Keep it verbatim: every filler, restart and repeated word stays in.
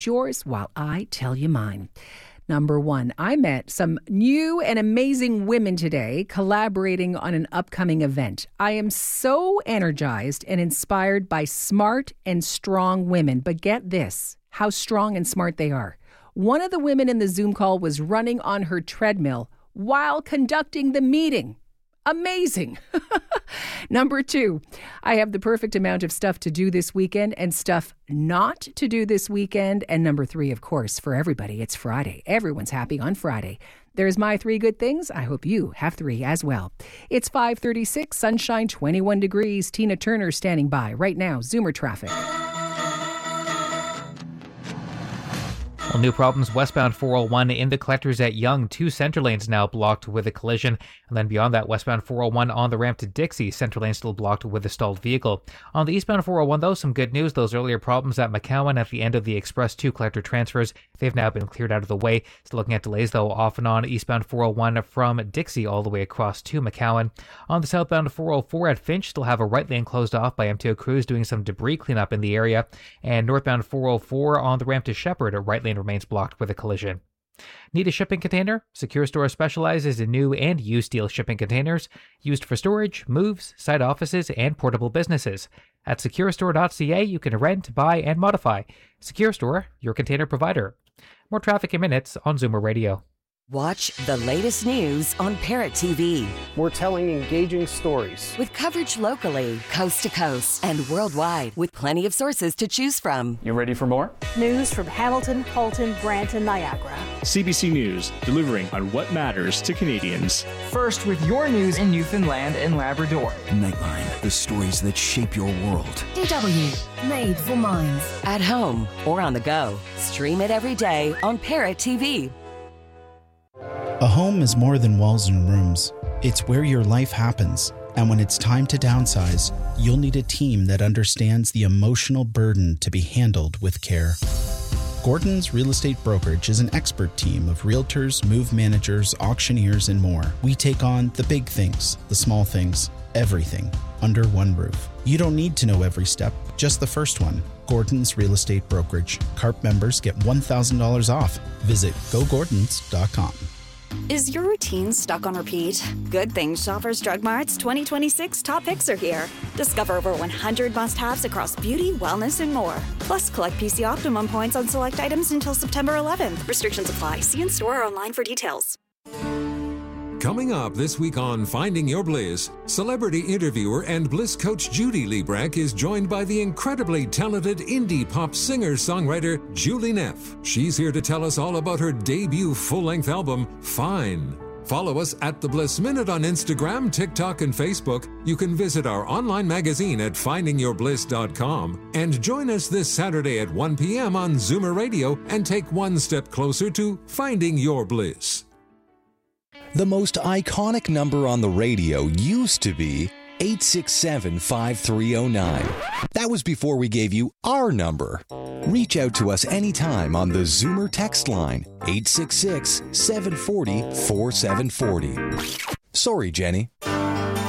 yours while I tell you mine. Number one, I met some new and amazing women today collaborating on an upcoming event. I am so energized and inspired by smart and strong women. But get this, how strong and smart they are. One of the women in the Zoom call was running on her treadmill while conducting the meeting. Amazing. Number two, I have the perfect amount of stuff to do this weekend and stuff not to do this weekend. And number three, of course, for everybody, it's Friday. Everyone's happy on Friday. There's my three good things. I hope you have three as well. It's five thirty-six, sunshine, twenty-one degrees. Tina Turner standing by right now. Zoomer traffic. Well, new problems westbound four oh one in the collectors at Yonge. Two center lanes now blocked with a collision. And then beyond that, westbound four oh one on the ramp to Dixie, center lane still blocked with a stalled vehicle. On the eastbound four oh one, though, some good news. Those earlier problems at McCowan at the end of the Express two collector transfers, they've now been cleared out of the way. Still looking at delays, though, off and on eastbound four oh one from Dixie all the way across to McCowan. On the southbound four oh four at Finch, still have a right lane closed off by M T O crews doing some debris cleanup in the area. And northbound four oh four on the ramp to Shepherd, a right lane remains blocked with a collision. Need a shipping container? Secure Store specializes in new and used steel shipping containers used for storage, moves, site offices, and portable businesses. At secure store dot c a, you can rent, buy, and modify. Secure Store, your container provider. More traffic in minutes on Zoomer Radio. Watch the latest news on Parrot T V. We're telling engaging stories. With coverage locally, coast to coast, and worldwide, with plenty of sources to choose from. You ready for more? News from Hamilton, Colton, Brantton, Niagara. C B C News, delivering on what matters to Canadians. First with your news in Newfoundland and Labrador. Nightline, the stories that shape your world. D W, made for minds. At home or on the go. Stream it every day on Parrot T V. A home is more than walls and rooms. It's where your life happens. And when it's time to downsize, you'll need a team that understands the emotional burden to be handled with care. Gordon's Real Estate Brokerage is an expert team of realtors, move managers, auctioneers, and more. We take on the big things, the small things, everything under one roof. You don't need to know every step, just the first one. Gordon's Real Estate Brokerage. C A R P members get one thousand dollars off. Visit go gordons dot com. Is your routine stuck on repeat? Good Things Shoppers Drug Mart's twenty twenty-six top picks are here. Discover over one hundred must-haves across beauty, wellness, and more. Plus, collect P C Optimum points on select items until September eleventh. Restrictions apply. See in-store or online for details. Coming up this week on Finding Your Bliss, celebrity interviewer and Bliss coach Judy Liebrecht is joined by the incredibly talented indie pop singer-songwriter Julie Neff. She's here to tell us all about her debut full-length album, Fine. Follow us at The Bliss Minute on Instagram, TikTok, and Facebook. You can visit our online magazine at finding your bliss dot com and join us this Saturday at one p.m. on Zoomer Radio and take one step closer to finding your bliss. The most iconic number on the radio used to be eight six seven, five three zero nine. That was before we gave you our number. Reach out to us anytime on the Zoomer text line, eight six six, seven four zero, four seven four zero. Sorry, Jenny.